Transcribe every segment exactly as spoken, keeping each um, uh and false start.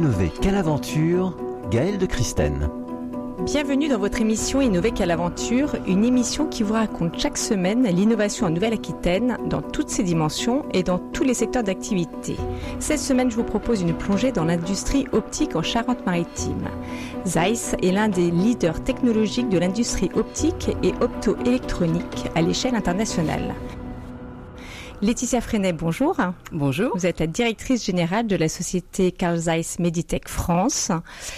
Innover quelle aventure, Gaëlle de Christène. Bienvenue dans votre émission Innover quelle aventure, une émission qui vous raconte chaque semaine l'innovation en Nouvelle-Aquitaine dans toutes ses dimensions et dans tous les secteurs d'activité. Cette semaine, je vous propose une plongée dans l'industrie optique en Charente-Maritime. Zeiss est l'un des leaders technologiques de l'industrie optique et optoélectronique à l'échelle internationale. Laetitia Freinet, bonjour. Bonjour. Vous êtes la directrice générale de la société Carl Zeiss Meditech France.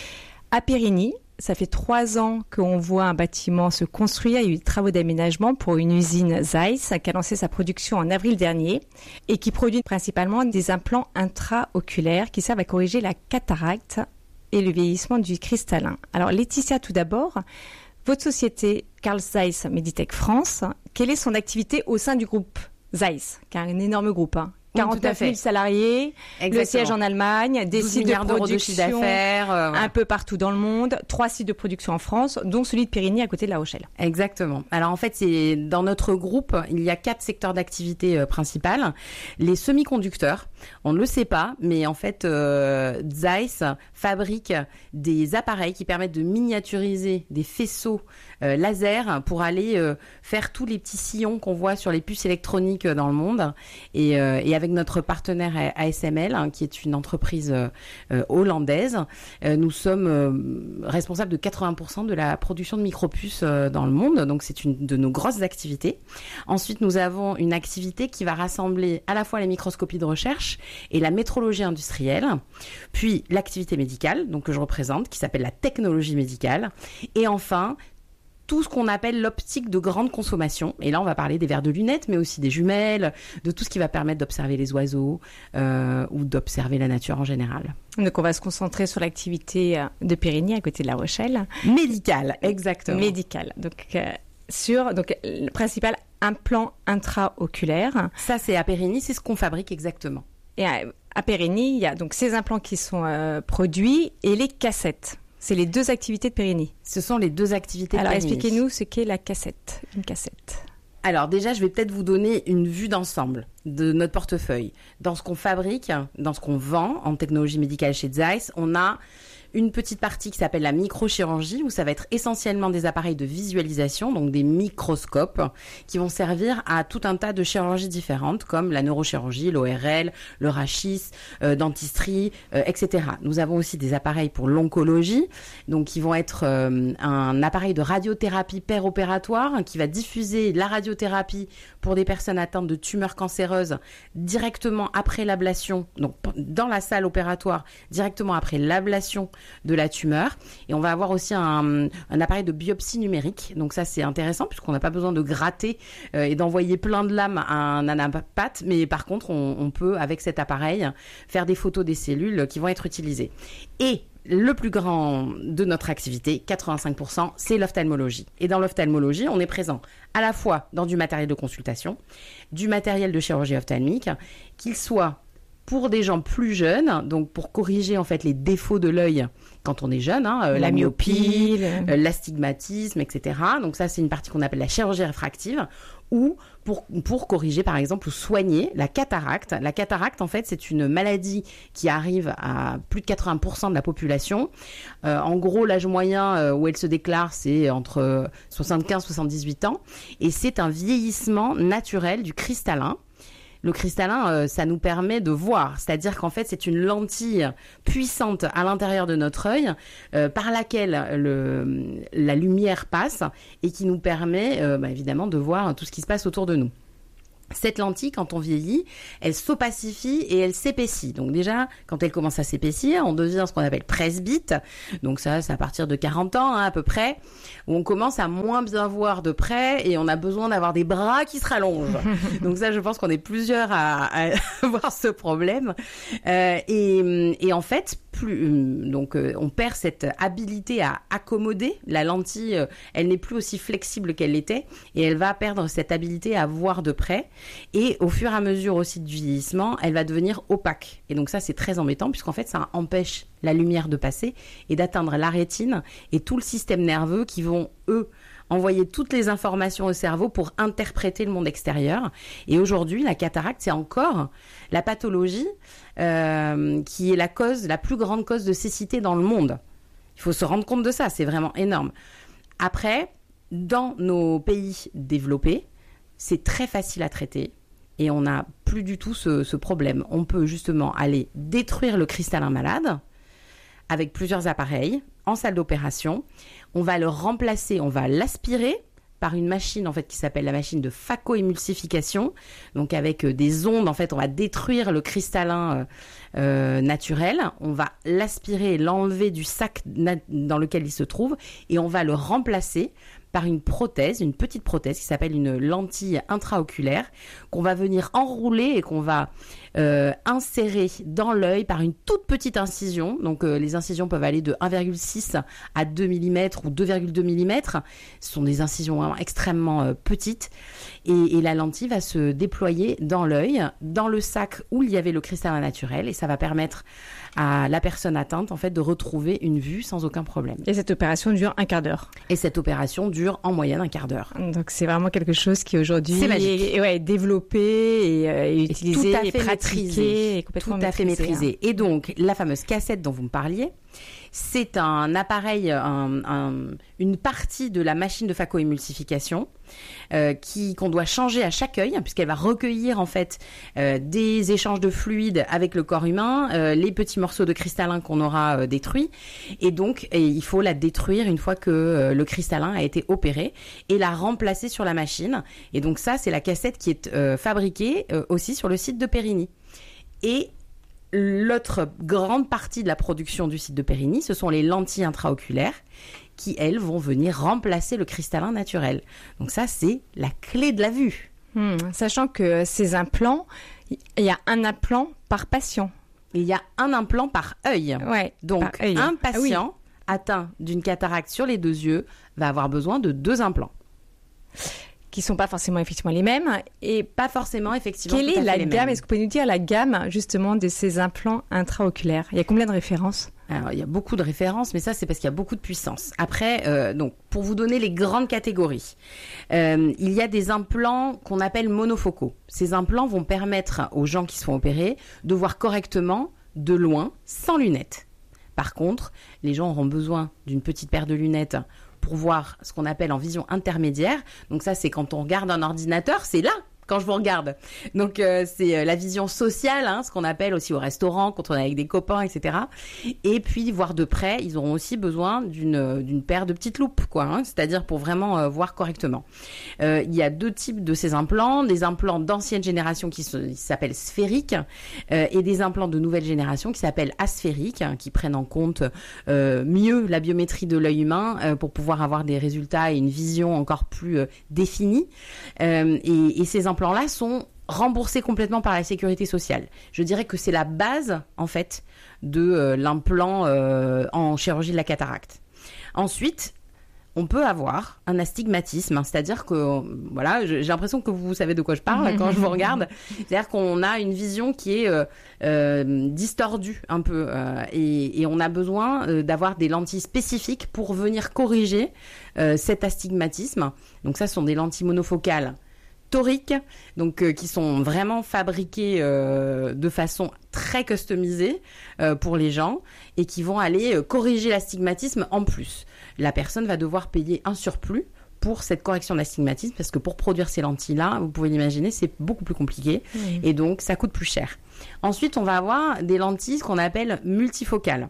À Périgny, ça fait trois ans qu'on voit un bâtiment se construire. Il y a eu des travaux d'aménagement pour une usine Zeiss qui a lancé sa production en avril dernier et qui produit principalement des implants intraoculaires qui servent à corriger la cataracte et le vieillissement du cristallin. Alors Laetitia, tout d'abord, votre société Carl Zeiss Meditech France, quelle est son activité au sein du groupe Zeiss, qui est un énorme groupe, hein. quarante-neuf mille salariés, Exactement. Le siège en Allemagne, des sites de production de chiffre d'affaires, euh, un peu partout dans le monde, trois sites de production en France, dont celui de Périgny à côté de La Rochelle. Exactement. Alors en fait, c'est dans notre groupe, il y a quatre secteurs d'activité euh, principales. Les semi-conducteurs, on ne le sait pas, mais en fait, euh, Zeiss fabrique des appareils qui permettent de miniaturiser des faisceaux euh, laser pour aller euh, faire tous les petits sillons qu'on voit sur les puces électroniques dans le monde. Et, euh, et avec notre partenaire A S M L, hein, qui est une entreprise euh, hollandaise, euh, nous sommes euh, responsables de quatre-vingts pour cent de la production de micropuces euh, dans le monde. Donc c'est une de nos grosses activités. Ensuite, nous avons une activité qui va rassembler à la fois les microscopies de recherche et la métrologie industrielle, puis l'activité médicale, donc que je représente, qui s'appelle la technologie médicale, et enfin tout ce qu'on appelle l'optique de grande consommation. Et là, on va parler des verres de lunettes, mais aussi des jumelles, de tout ce qui va permettre d'observer les oiseaux euh, ou d'observer la nature en général. Donc, on va se concentrer sur l'activité de Périgny, à côté de La Rochelle. Médicale, exactement. Médicale. Donc, euh, sur donc, le principal implant intraoculaire. Ça, c'est à Périgny, c'est ce qu'on fabrique exactement. Et à, à Périgny, il y a donc ces implants qui sont euh, produits et les cassettes. C'est les deux activités de Périgny. Ce sont les deux activités de Alors, Périgny. Alors, expliquez-nous ce qu'est la cassette, une cassette. Alors déjà, je vais peut-être vous donner une vue d'ensemble de notre portefeuille. Dans ce qu'on fabrique, dans ce qu'on vend en technologie médicale chez Zeiss, on a une petite partie qui s'appelle la microchirurgie, où ça va être essentiellement des appareils de visualisation, donc des microscopes, qui vont servir à tout un tas de chirurgies différentes, comme la neurochirurgie, l'O R L, le rachis, euh, dentisterie, euh, et cetera. Nous avons aussi des appareils pour l'oncologie, donc qui vont être euh, un appareil de radiothérapie péropératoire, qui va diffuser la radiothérapie pour des personnes atteintes de tumeurs cancéreuses directement après l'ablation, donc dans la salle opératoire, directement après l'ablation de la tumeur. Et on va avoir aussi un, un appareil de biopsie numérique. Donc ça, c'est intéressant puisqu'on n'a pas besoin de gratter euh, et d'envoyer plein de lames à un anapathe. Mais par contre, on, on peut, avec cet appareil, faire des photos des cellules qui vont être utilisées. Et le plus grand de notre activité, quatre-vingt-cinq pour cent, c'est l'ophtalmologie. Et dans l'ophtalmologie, on est présent à la fois dans du matériel de consultation, du matériel de chirurgie ophtalmique, qu'il soit pour des gens plus jeunes, donc pour corriger en fait les défauts de l'œil quand on est jeune, hein, euh, la, la myopie, myopie euh, l'astigmatisme, et cetera. Donc ça, c'est une partie qu'on appelle la chirurgie réfractive, ou pour, pour corriger par exemple ou soigner la cataracte. La cataracte, en fait, c'est une maladie qui arrive à plus de quatre-vingts pour cent de la population. Euh, en gros, l'âge moyen euh, où elle se déclare, c'est entre soixante-quinze et soixante-dix-huit ans, et c'est un vieillissement naturel du cristallin. Le cristallin, euh, ça nous permet de voir, c'est-à-dire qu'en fait, c'est une lentille puissante à l'intérieur de notre œil euh, par laquelle le, la lumière passe et qui nous permet euh, bah, évidemment de voir tout ce qui se passe autour de nous. Cette lentille, quand on vieillit, elle s'opacifie et elle s'épaissit. Donc déjà, quand elle commence à s'épaissir, on devient ce qu'on appelle presbyte. Donc ça, c'est à partir de quarante ans hein, à peu près, où on commence à moins bien voir de près et on a besoin d'avoir des bras qui se rallongent. Donc ça, je pense qu'on est plusieurs à, à avoir ce problème. Euh, et, et en fait, plus, donc euh, on perd cette habilité à accommoder. La lentille, euh, elle n'est plus aussi flexible qu'elle l'était et elle va perdre cette habilité à voir de près. Et au fur et à mesure aussi du vieillissement, elle va devenir opaque. Et donc ça, c'est très embêtant puisqu'en fait, ça empêche la lumière de passer et d'atteindre la rétine et tout le système nerveux qui vont, eux, envoyer toutes les informations au cerveau pour interpréter le monde extérieur. Et aujourd'hui, la cataracte, c'est encore la pathologie euh, qui est la cause, la plus grande cause de cécité dans le monde. Il faut se rendre compte de ça, c'est vraiment énorme. Après, dans nos pays développés, c'est très facile à traiter. Et on n'a plus du tout ce, ce problème. On peut justement aller détruire le cristallin malade avec plusieurs appareils en salle d'opération. On va le remplacer, on va l'aspirer par une machine en fait qui s'appelle la machine de phacoémulsification. Donc avec des ondes, en fait, on va détruire le cristallin euh, euh, naturel. On va l'aspirer, l'enlever du sac na- dans lequel il se trouve et on va le remplacer par une prothèse, une petite prothèse qui s'appelle une lentille intraoculaire qu'on va venir enrouler et qu'on va euh, insérer dans l'œil par une toute petite incision. Donc euh, les incisions peuvent aller de un virgule six à deux millimètres ou deux virgule deux millimètres. Ce sont des incisions vraiment extrêmement euh, petites et, et la lentille va se déployer dans l'œil, dans le sac où il y avait le cristallin naturel et ça va permettre à la personne atteinte en fait de retrouver une vue sans aucun problème. Et cette opération dure un quart d'heure. Et cette opération dure en moyenne un quart d'heure. Donc c'est vraiment quelque chose qui aujourd'hui c'est magique. est, ouais, développé et, euh, et utilisé, et tout à et fait pratiqué, maîtrisé. et complètement tout à fait maîtrisé. maîtrisé. Et donc la fameuse cassette dont vous me parliez, c'est un appareil, un, un, une partie de la machine de phacoémulsification euh, qui qu'on doit changer à chaque œil, hein, puisqu'elle va recueillir en fait euh, des échanges de fluides avec le corps humain, euh, les petits morceaux de cristallin qu'on aura euh, détruits, et donc et il faut la détruire une fois que euh, le cristallin a été opéré et la remplacer sur la machine. Et donc ça, c'est la cassette qui est euh, fabriquée euh, aussi sur le site de Périgny. Et l'autre grande partie de la production du site de Périgny, ce sont les lentilles intraoculaires qui, elles, vont venir remplacer le cristallin naturel. Donc ça, c'est la clé de la vue. Hmm, sachant que ces implants, il y a un implant par patient. Il y a un implant par œil. Ouais, Donc, par œil. un patient Ah oui. atteint d'une cataracte sur les deux yeux va avoir besoin de deux implants. Qui sont pas forcément effectivement les mêmes. Et Pas forcément, effectivement. quelle tout à est la fait les gamme? mêmes. Est-ce que vous pouvez nous dire la gamme justement de ces implants intraoculaires? Il y a combien de références? Alors, il y a beaucoup de références, mais ça, c'est parce qu'il y a beaucoup de puissance. Après, euh, donc, pour vous donner les grandes catégories, euh, il y a des implants qu'on appelle monofocaux. Ces implants vont permettre aux gens qui se font opérer de voir correctement de loin, sans lunettes. Par contre, les gens auront besoin d'une petite paire de lunettes pour voir ce qu'on appelle en vision intermédiaire. Donc ça, c'est quand on regarde un ordinateur, c'est là quand je vous regarde. Donc euh, c'est euh, la vision sociale, hein, ce qu'on appelle aussi au restaurant, quand on est avec des copains, et cetera. Et puis voir de près, ils auront aussi besoin d'une d'une paire de petites loupes, quoi, hein, c'est-à-dire pour vraiment euh, voir correctement. Euh, il y a deux types de ces implants, des implants d'ancienne génération qui, se, qui s'appellent sphériques euh, et des implants de nouvelle génération qui s'appellent asphériques, hein, qui prennent en compte euh, mieux la biométrie de l'œil humain euh, pour pouvoir avoir des résultats et une vision encore plus euh, définie. Euh, et, et ces implants plans-là sont remboursés complètement par la sécurité sociale. Je dirais que c'est la base, en fait, de euh, l'implant euh, en chirurgie de la cataracte. Ensuite, on peut avoir un astigmatisme, hein, c'est-à-dire que, voilà, j'ai l'impression que vous savez de quoi je parle quand je vous regarde. C'est-à-dire qu'on a une vision qui est euh, euh, distordue un peu euh, et, et on a besoin euh, d'avoir des lentilles spécifiques pour venir corriger euh, cet astigmatisme. Donc ça, ce sont des lentilles monofocales toriques, donc euh, qui sont vraiment fabriquées euh, de façon très customisée euh, pour les gens et qui vont aller euh, corriger l'astigmatisme en plus. La personne va devoir payer un surplus pour cette correction d'astigmatisme parce que pour produire ces lentilles-là, vous pouvez l'imaginer, c'est beaucoup plus compliqué mmh. et donc ça coûte plus cher. Ensuite, on va avoir des lentilles qu'on appelle multifocales,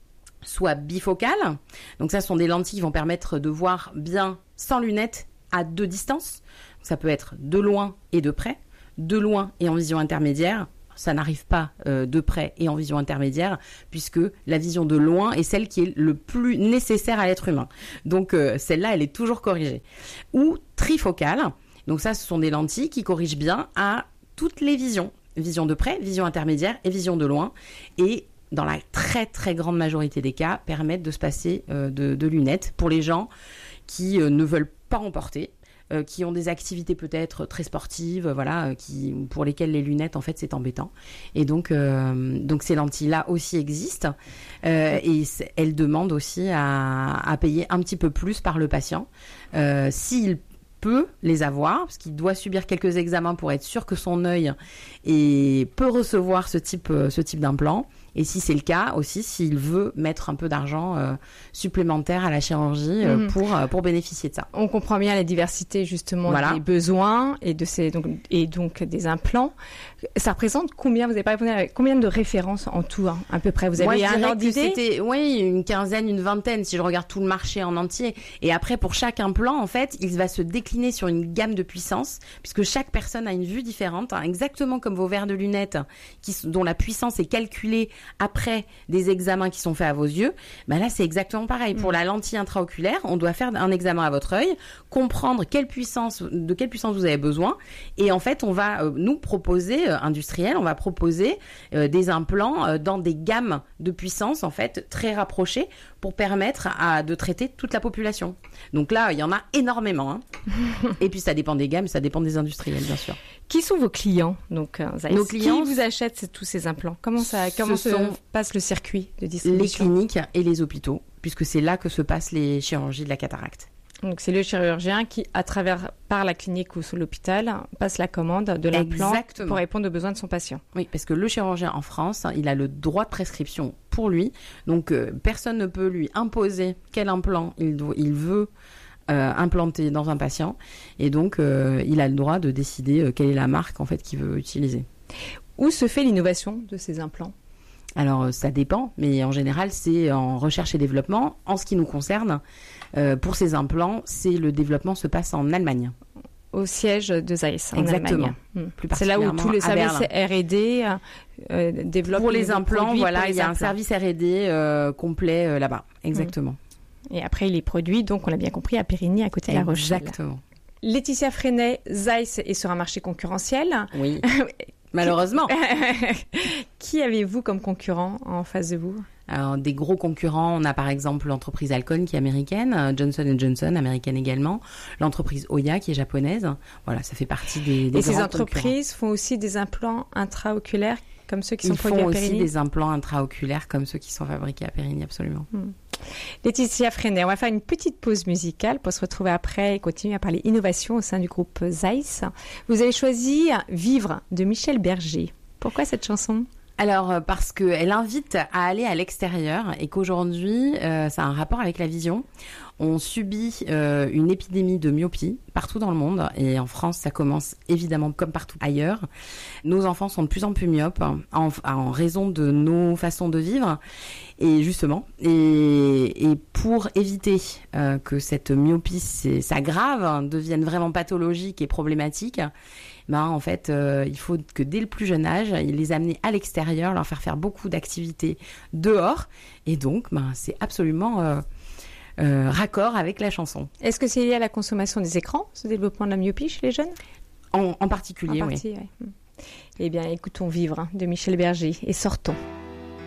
soit bifocales. Donc ça, ce sont des lentilles qui vont permettre de voir bien sans lunettes à deux distances. Ça peut être de loin et de près, de loin et en vision intermédiaire. Ça n'arrive pas euh, de près et en vision intermédiaire, puisque la vision de loin est celle qui est le plus nécessaire à l'être humain. Donc euh, celle-là, elle est toujours corrigée. Ou trifocale. Donc ça, ce sont des lentilles qui corrigent bien à toutes les visions. Vision de près, vision intermédiaire et vision de loin. Et dans la très très grande majorité des cas, permettent de se passer euh, de, de lunettes pour les gens qui euh, ne veulent pas en porter. euh, qui ont des activités peut-être très sportives, euh, voilà, euh, qui, pour lesquelles les lunettes, en fait, c'est embêtant. Et donc, euh, donc ces lentilles-là aussi existent. Euh, et elles demandent aussi à, à payer un petit peu plus par le patient. Euh, s'il peut les avoir, parce qu'il doit subir quelques examens pour être sûr que son œil est, peut recevoir ce type, ce type d'implant. Et si c'est le cas aussi, s'il veut mettre un peu d'argent euh, supplémentaire à la chirurgie euh, mmh. pour, euh, pour bénéficier de ça. On comprend bien la diversité justement voilà. des besoins et, de ces, donc, et donc des implants. Ça représente combien, vous avez pas répondu, combien de références en tout, hein, à peu près? Vous avez Moi, un ordre d'idée? C'était, oui, une quinzaine, une vingtaine, si je regarde tout le marché en entier. Et après, pour chaque implant, en fait, il va se décliner sur une gamme de puissance, puisque chaque personne a une vue différente, hein, exactement comme vos verres de lunettes, qui, dont la puissance est calculée après des examens qui sont faits à vos yeux. Ben là, c'est exactement pareil. Pour la lentille intraoculaire, on doit faire un examen à votre œil, comprendre quelle puissance, de quelle puissance vous avez besoin. Et en fait, on va euh, nous proposer, euh, industriels, on va proposer euh, des implants euh, dans des gammes de puissance, en fait, très rapprochées pour permettre à, de traiter toute la population. Donc là, il y en a énormément. Hein. Et puis, ça dépend des gammes, ça dépend des industriels, bien sûr. Qui sont vos clients, donc, Zeiss? Nos clients, qui vous achètent tous ces implants? Comment ça, comment se sont passe le circuit de distribution? Les cliniques et les hôpitaux, puisque c'est là que se passent les chirurgies de la cataracte. Donc c'est le chirurgien qui, à travers par la clinique ou sur l'hôpital, passe la commande de l'implant pour répondre aux besoins de son patient. Oui, parce que le chirurgien en France, il a le droit de prescription pour lui, donc euh, personne ne peut lui imposer quel implant il, doit, il veut euh, implanter dans un patient, et donc euh, il a le droit de décider euh, quelle est la marque en fait qu'il veut utiliser. Où se fait l'innovation de ces implants? Alors, ça dépend, mais en général, c'est en recherche et développement. En ce qui nous concerne, euh, pour ces implants, c'est le développement se passe en Allemagne. Au siège de Zeiss, en Exactement. Allemagne. Plus c'est là où tous les services R et D euh, développent. Pour les implants, voilà, il y a implants. un service R et D euh, complet euh, là-bas. Exactement. Mmh. Et après, il est produit, donc on l'a bien compris, à Périgny, à côté de La Rochelle. Exactement. Laetitia Freinet, Zeiss est sur un marché concurrentiel. Oui. Malheureusement. Qui avez-vous comme concurrent en face de vous? Alors, des gros concurrents, on a par exemple l'entreprise Alcon qui est américaine, Johnson and Johnson, américaine également, l'entreprise Oya qui est japonaise. Voilà, ça fait partie des, des Et grands ces entreprises font aussi des implants intraoculaires comme ceux qui sont Ils produits à Périgny? Ils font aussi des implants intraoculaires comme ceux qui sont fabriqués à Périgny, absolument. Hmm. Laetitia Freinet, on va faire une petite pause musicale pour se retrouver après et continuer à parler innovation au sein du groupe Zeiss. Vous avez choisi Vivre de Michel Berger. Pourquoi cette chanson? Alors, parce qu'elle invite à aller à l'extérieur et qu'aujourd'hui, euh, ça a un rapport avec la vision. On subit euh, une épidémie de myopie partout dans le monde et en France, ça commence évidemment comme partout ailleurs. Nos enfants sont de plus en plus myopes en, en raison de nos façons de vivre et justement, et, et pour éviter euh, que cette myopie s'aggrave, devienne vraiment pathologique et problématique, ben, en fait, euh, il faut que dès le plus jeune âge, les amener à l'extérieur, leur faire faire beaucoup d'activités dehors et donc, ben, c'est absolument... Euh, Euh, raccord avec la chanson. Est-ce que c'est lié à la consommation des écrans, ce développement de la myopie chez les jeunes? En, en particulier, en partie, oui. oui. Eh bien, écoutons Vivre hein, de Michel Berger et sortons.